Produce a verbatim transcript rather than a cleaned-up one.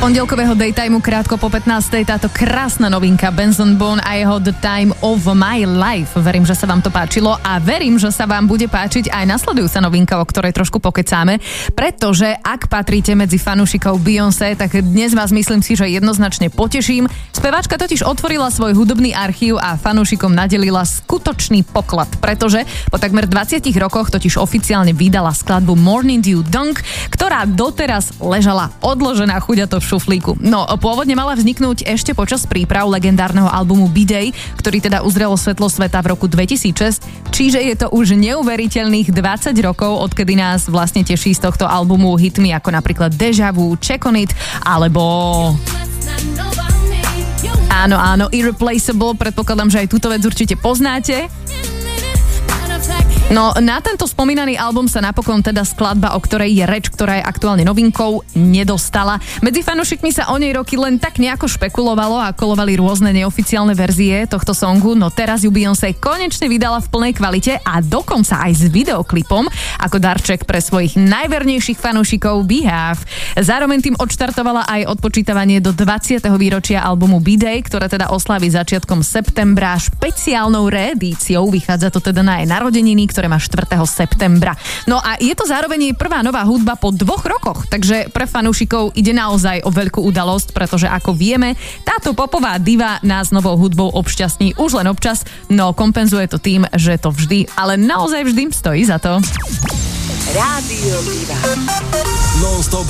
Pondelkového daytimeu krátko po pätnástej táto krásna novinka Benson Boone a jeho The Time of My Life. Verím, že sa vám to páčilo a verím, že sa vám bude páčiť aj nasledujúca novinka, o ktorej trošku pokecáme, pretože ak patríte medzi fanúšikov Beyoncé, tak dnes vás myslím si, že jednoznačne poteším. Speváčka totiž otvorila svoj hudobný archív a fanúšikom nadelila skutočný poklad, pretože po takmer dvadsiatich rokoch totiž oficiálne vydala skladbu Morning Dew Dunk, ktorá doteraz ležala odložená chuďato v šuflíku. No, pôvodne mala vzniknúť ešte počas príprav legendárneho albumu B-Day, ktorý teda uzrelo svetlo sveta v roku dvetisícšesť, čiže je to už neuveriteľných dvadsať rokov, odkedy nás vlastne teší z tohto albumu hitmi ako napríklad Deja Vu, Check on It, alebo... Áno, áno, Irreplaceable, predpokladám, že aj túto vec určite poznáte. No, na tento spomínaný album sa napokon teda skladba, o ktorej je reč, ktorá je aktuálne novinkou, nedostala. Medzi fanúšikmi sa o nej roky len tak nejako špekulovalo a kolovali rôzne neoficiálne verzie tohto songu, no teraz ju Beyoncé konečne vydala v plnej kvalite a dokonca aj s videoklipom ako darček pre svojich najvernejších fanúšikov Beehive. Zároveň tým odštartovala aj odpočítavanie do dvadsiateho výročia albumu B-Day, ktoré teda oslaví začiatkom septembra špeciálnou reedíciou. Vychádza to teda na jej narodeniny, ktoré má štvrtého septembra. No a je to zároveň jej prvá nová hudba po dvoch rokoch, takže pre fanúšikov ide naozaj o veľkú udalosť, pretože ako vieme, táto popová diva nás novou hudbou obšťastní už len občas, no kompenzuje to tým, že to vždy, ale naozaj vždy stojí za to. Rádio Diva. Non-stop